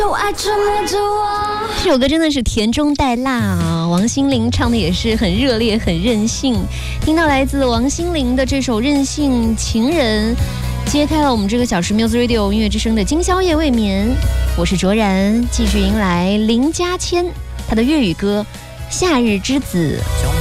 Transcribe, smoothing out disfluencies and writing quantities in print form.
这首歌真的是甜中带辣啊！王心凌唱的也是很热烈、很任性。听到来自王心凌的这首《任性情人》，揭开了我们这个小时 Music Radio 音乐之声的今宵夜未眠。我是卓然，继续迎来林家谦他的粤语歌《夏日之子》。